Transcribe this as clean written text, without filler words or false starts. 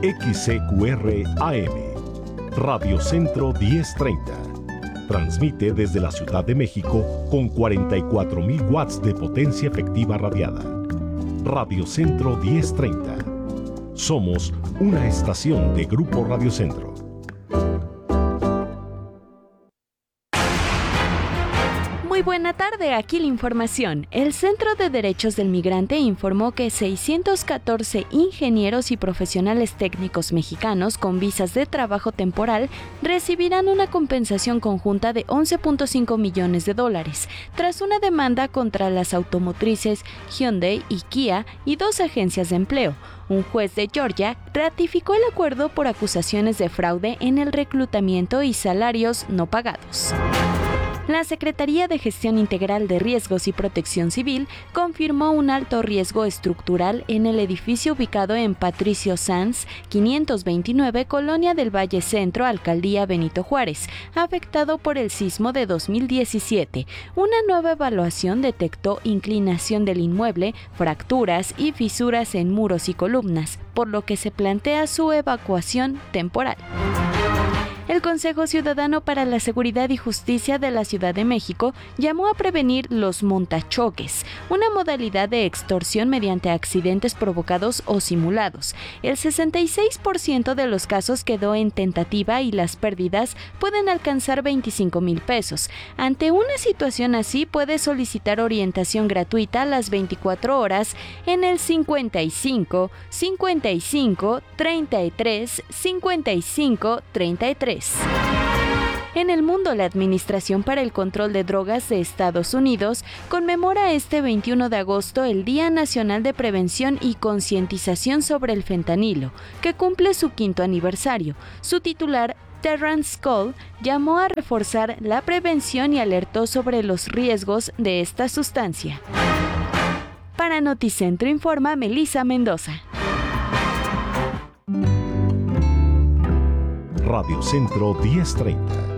XCQR AM, Radio Centro 1030. Transmite desde la Ciudad de México con 44,000 watts de potencia efectiva radiada. Radio Centro 1030. Somos una estación de Grupo Radio Centro. Muy buena tarde, aquí la información. El Centro de Derechos del Migrante informó que 614 ingenieros y profesionales técnicos mexicanos con visas de trabajo temporal recibirán una compensación conjunta de $11.5 millones, tras una demanda contra las automotrices Hyundai y Kia y 2 agencias de empleo. Un juez de Georgia ratificó el acuerdo por acusaciones de fraude en el reclutamiento y salarios no pagados. La Secretaría de Gestión Integral de Riesgos y Protección Civil confirmó un alto riesgo estructural en el edificio ubicado en Patricio Sanz, 529, Colonia del Valle Centro, Alcaldía Benito Juárez, afectado por el sismo de 2017. Una nueva evaluación detectó inclinación del inmueble, fracturas y fisuras en muros y columnas, por lo que se plantea su evacuación temporal. El Consejo Ciudadano para la Seguridad y Justicia de la Ciudad de México llamó a prevenir los montachoques, una modalidad de extorsión mediante accidentes provocados o simulados. El 66% de los casos quedó en tentativa y las pérdidas pueden alcanzar $25,000. Ante una situación así, puede solicitar orientación gratuita a las 24 horas en el 55 55 33 55 33. En el mundo, la Administración para el Control de Drogas de Estados Unidos conmemora este 21 de agosto el Día Nacional de Prevención y Concientización sobre el Fentanilo, que cumple su 5º aniversario. Su titular, Terrence Cole, llamó a reforzar la prevención y alertó sobre los riesgos de esta sustancia. Para Noticentro informa Melissa Mendoza. Radio Centro 1030.